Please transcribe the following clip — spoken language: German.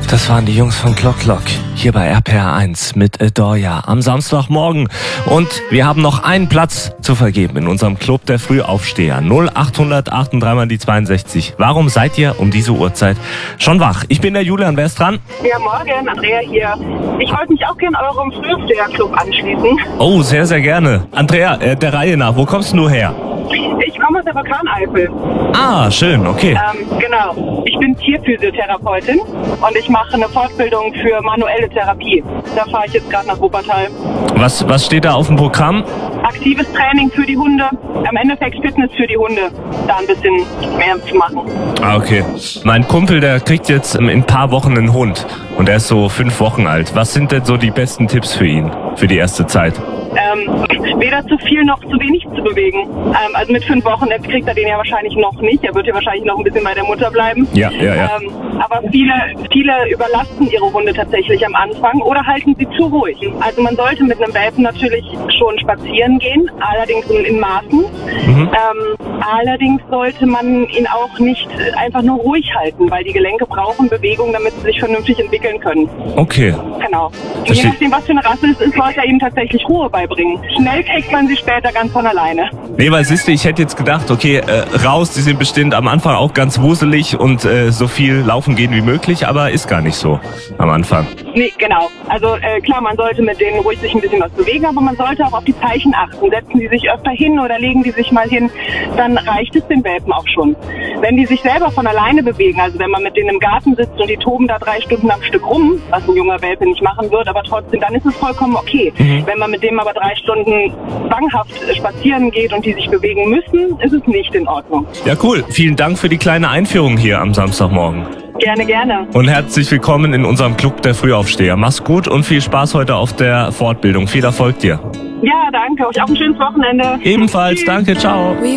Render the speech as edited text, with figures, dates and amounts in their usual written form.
Das waren die Jungs von Glock Glock hier bei RPR1 mit Adoya am Samstagmorgen. Und wir haben noch einen Platz zu vergeben in unserem Club der Frühaufsteher. 0800 3 die 62. Warum seid ihr um diese Uhrzeit schon wach? Ich bin der Julian, wer ist dran? Ja, morgen, Andrea hier. Ich wollte mich auch gerne eurem Frühaufsteher-Club anschließen. Oh, sehr, sehr gerne. Andrea, der Reihe nach, wo kommst du her? Ich komme aus der Vulkaneifel. Ah, schön, okay. Genau. Ich bin Tierphysiotherapeutin und ich mache eine Fortbildung für manuelle Therapie. Da fahre ich jetzt gerade nach Wuppertal. Was steht da auf dem Programm? Aktives Training für die Hunde. Im Endeffekt Fitness für die Hunde. Da ein bisschen mehr zu machen. Ah, okay. Mein Kumpel, der kriegt jetzt in ein paar Wochen einen Hund. Und er ist so 5 Wochen alt. Was sind denn so die besten Tipps für ihn, für die erste Zeit? Weder zu viel noch zu wenig zu bewegen. Also mit 5 Wochen kriegt er den ja wahrscheinlich noch nicht. Er wird ja wahrscheinlich noch ein bisschen bei der Mutter bleiben. Ja. Aber viele überlasten ihre Hunde tatsächlich am Anfang oder halten sie zu ruhig. Also man sollte mit einem Welpen natürlich schon spazieren gehen, allerdings in Maßen. Allerdings sollte man ihn auch nicht einfach nur ruhig halten, weil die Gelenke brauchen Bewegung, damit sie sich vernünftig entwickeln können. Okay. Genau. Und je nachdem, was für eine Rasse es ist, sollte er ihm tatsächlich Ruhe beibringen. Schnell kriegt man sie später ganz von alleine. Nee, weil siehst du, ich hätte jetzt gedacht, okay, raus, die sind bestimmt am Anfang auch ganz wuselig und so viel laufen gehen wie möglich, aber ist gar nicht so am Anfang. Nee, genau. Also klar, man sollte mit denen ruhig sich ein bisschen was bewegen, aber man sollte auch auf die Zeichen achten. Setzen die sich öfter hin oder legen die sich mal hin, dann reicht es den Welpen auch schon. Wenn die sich selber von alleine bewegen, also wenn man mit denen im Garten sitzt und die toben da 3 Stunden am Stück rum, was ein junger Welpe nicht machen wird, aber trotzdem, dann ist es vollkommen okay. Wenn man mit dem aber 3 Stunden zwanghaft spazieren geht und die sich bewegen müssen, ist es nicht in Ordnung. Ja, cool. Vielen Dank für die kleine Einführung hier am Samstagmorgen. Gerne, gerne. Und herzlich willkommen in unserem Club der Frühaufsteher. Mach's gut und viel Spaß heute auf der Fortbildung. Viel Erfolg dir. Ja, danke. Euch auch ein schönes Wochenende. Ebenfalls. Danke. Ciao.